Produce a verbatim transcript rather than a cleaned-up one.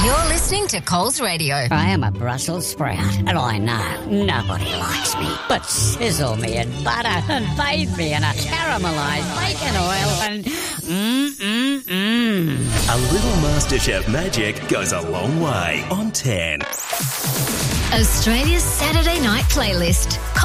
You're listening to Coles Radio. I am a Brussels sprout, and I know nobody likes me. But sizzle me in butter and bathe me in a caramelised bacon oil and mmm-mmm-mmm. A little MasterChef magic goes a long way on ten. Australia's Saturday night playlist.